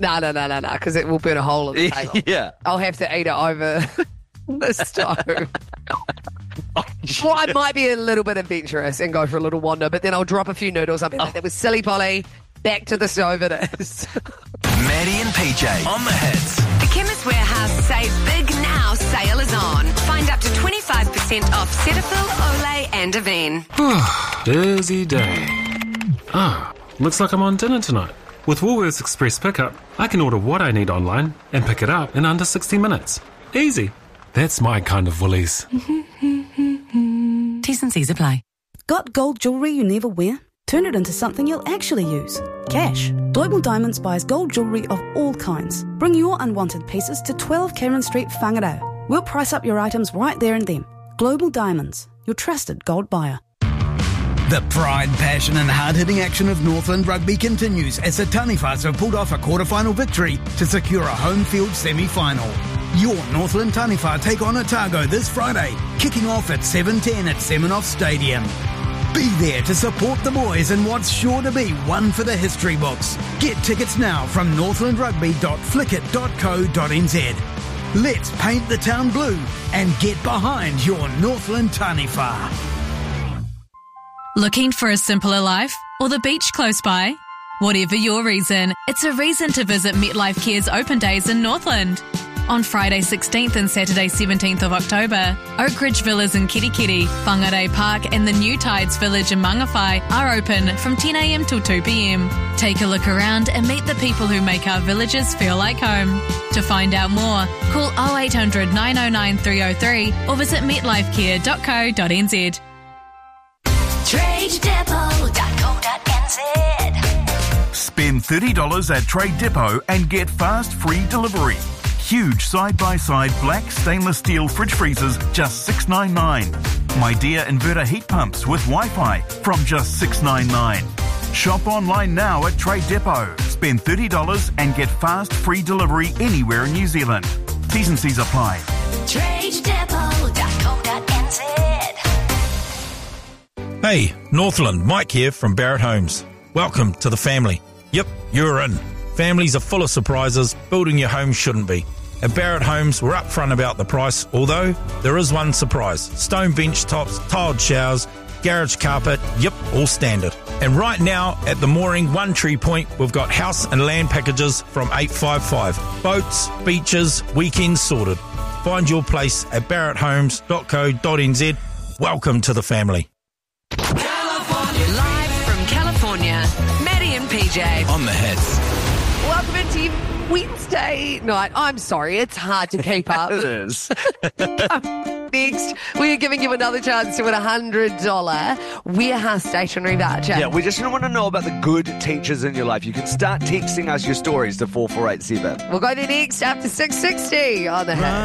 No, because it will burn a hole in the table. Yeah. I'll have to eat it over the stove. Well, I might be a little bit adventurous and go for a little wander, but then I'll drop a few noodles. I'll be like, that was silly, Polly. Back to the stove it is. Maddie and PJ on the hits. The Chemist Warehouse Save Big Now sale is on. Find up to 25% off Cetaphil, Olay and Avene. Busy day. Looks like I'm on dinner tonight. With Woolworths Express Pickup, I can order what I need online and pick it up in under 60 minutes. Easy. That's my kind of Woolies. T's and C's apply. Got gold jewellery you never wear? Turn it into something you'll actually use. Cash. Global Diamonds buys gold jewellery of all kinds. Bring your unwanted pieces to 12 Karen Street, Whangarei. We'll price up your items right there and then. Global Diamonds, your trusted gold buyer. The pride, passion and hard-hitting action of Northland Rugby continues as the Taniwhas have pulled off a quarter-final victory to secure a home field semi-final. Your Northland Taniwha take on Otago this Friday, kicking off at 7:10 at Seminoff Stadium. Be there to support the boys in what's sure to be one for the history books. Get tickets now from northlandrugby.flickit.co.nz. Let's paint the town blue and get behind your Northland Taniwha. Looking for a simpler life or the beach close by? Whatever your reason, it's a reason to visit MetLife Care's open days in Northland. On Friday 16th and Saturday 17th of October, Oak Ridge Villas in Kirikiri, Whangarei Park and the New Tides Village in Mangawhai are open from 10am till 2pm. Take a look around and meet the people who make our villages feel like home. To find out more, call 0800 909 303 or visit metlifecare.co.nz. TradeDepot.co.nz. Spend $30 at Trade Depot and get fast free delivery. Huge side-by-side black stainless steel fridge freezers, just $6.99. My Dear inverter heat pumps with Wi-Fi from just $6.99. Shop online now at Trade Depot. Spend $30 and get fast free delivery anywhere in New Zealand. T's and C's apply. TradeDepot.co.nz. Hey, Northland, Mike here from Barrett Homes. Welcome to the family. Yep, you're in. Families are full of surprises. Building your home shouldn't be. At Barrett Homes, we're upfront about the price, although there is one surprise. Stone bench tops, tiled showers, garage carpet, yep, all standard. And right now, at the Mooring One Tree Point, we've got house and land packages from $855. Boats, beaches, weekends sorted. Find your place at barretthomes.co.nz. Welcome to the family. Live from California, Maddie and PJ. On the hits. Welcome into Wednesday night. I'm sorry, it's hard to keep up. It is. Next, we are giving you another chance to win a $100 warehouse stationery voucher. Yeah, we just want to know about the good teachers in your life. You can start texting us your stories to 4487. We'll go there next after 6:60 on the hit.